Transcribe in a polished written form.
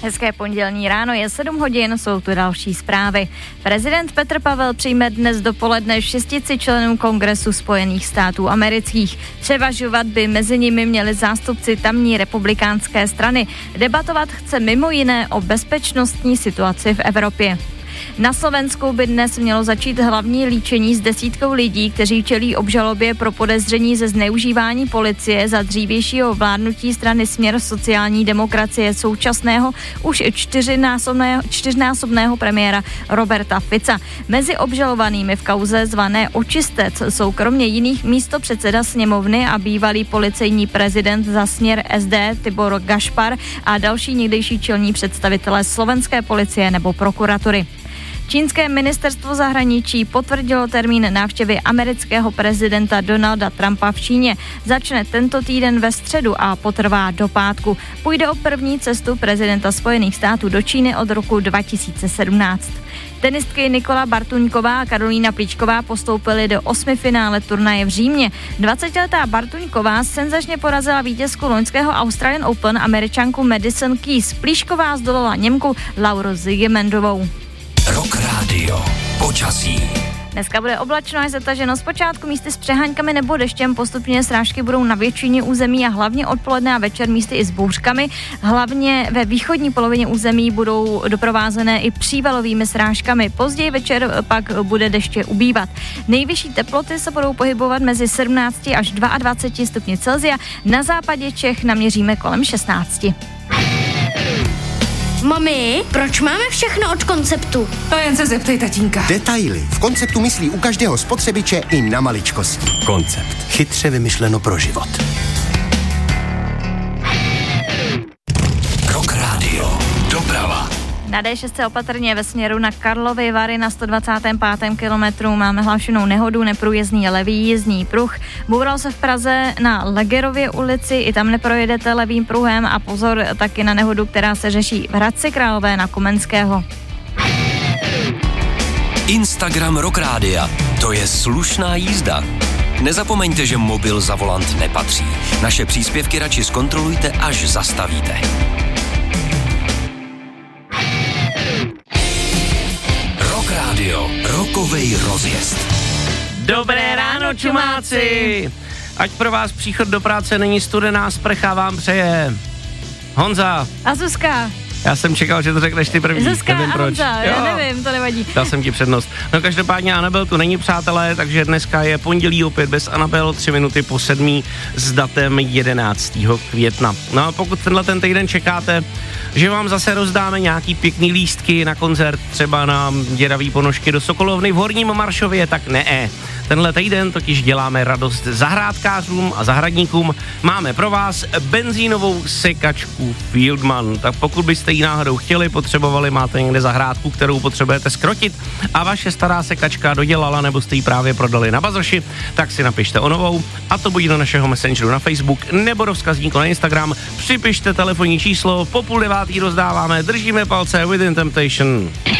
Hezké pondělní ráno, je 7 hodin, jsou tu další zprávy. Prezident Petr Pavel přijme dnes dopoledne 6 členů Kongresu Spojených států amerických. Převažovat by mezi nimi měli zástupci tamní republikánské strany. Debatovat chce mimo jiné o bezpečnostní situaci v Evropě. Na Slovensku by dnes mělo začít hlavní líčení s desítkou lidí, kteří čelí obžalobě pro podezření ze zneužívání policie za dřívějšího vládnutí strany Směr sociální demokracie současného už čtyřnásobného premiéra Roberta Fica. Mezi obžalovanými v kauze zvané Očistec jsou kromě jiných místopředseda sněmovny a bývalý policejní prezident za Směr SD Tibor Gašpar a další někdejší čelní představitelé slovenské policie nebo prokuratury. Čínské ministerstvo zahraničí potvrdilo termín návštěvy amerického prezidenta Donalda Trumpa v Číně. Začne tento týden ve středu a potrvá do pátku. Půjde o první cestu prezidenta Spojených států do Číny od roku 2017. Tenistky Nikola Bartuňková a Karolína Plíčková postoupily do 8. finále turnaje v Římě. 20letá Bartuňková senzačně porazila vítězku loňského Australian Open Američanku Madison Keys. Plíšková zdolala Němku Lauru Zigemendovou. Rock Radio. Počasí. Dneska bude oblačno a zataženo zpočátku místy s přeháňkami nebo deštěm, postupně srážky budou na většině území a hlavně odpoledne a večer místy i s bouřkami. Hlavně ve východní polovině území budou doprovázené i přívalovými srážkami. Později večer pak bude deště ubývat. Nejvyšší teploty se budou pohybovat mezi 17 až 22 stupni Celsia. Na západě Čech naměříme kolem 16. Mami, proč máme všechno od Konceptu? To jen se zeptej tatínka. Detaily. V Konceptu myslí u každého spotřebiče i na maličkosti. Koncept. Chytře vymyšleno pro život. Rock Radio. Doprava. Na D6 opatrně ve směru na Karlovy Vary na 125. kilometru máme hlášenou nehodu, neprůjezdný levý jízdní pruh. Boural se v Praze na Legerově ulici, i tam neprojedete levým pruhem a pozor taky na nehodu, která se řeší v Hradci Králové na Komenského. Instagram Rock Rádia. To je slušná jízda. Nezapomeňte, že mobil za volant nepatří. Naše příspěvky radši zkontrolujte, až zastavíte. Radio, rokovej rozjezd. Dobré ráno, čumáci! Ať pro vás příchod do práce není studená sprcha, vám přeje Honza. A Zuzka. Já jsem čekal, že to řekneš ty první. Zuzka nevím a proč. Honza, já nevím, to nevadí. Dal jsem ti přednost. No každopádně Anabel tu není, přátelé, takže dneska je pondělí opět bez Anabel, 3 minuty po 7 s datem 11. května. No a pokud tenhle ten týden čekáte, že vám zase rozdáme nějaký pěkný lístky na koncert, třeba na děravý ponožky do Sokolovny v Horním Maršově, tak ne. Tenhle týden totiž děláme radost zahrádkářům a zahradníkům. Máme pro vás benzínovou sekačku Fieldman. Tak pokud byste ji náhodou chtěli, potřebovali, máte někde zahrádku, kterou potřebujete skrotit a vaše stará sekačka dodělala nebo jste ji právě prodali na bazoši, tak si napište o novou a to buď do našeho messengeru na Facebook nebo do vzkazníku na Instagram. Připište telefonní číslo, po 8:30 rozdáváme, držíme palce, Within Temptation.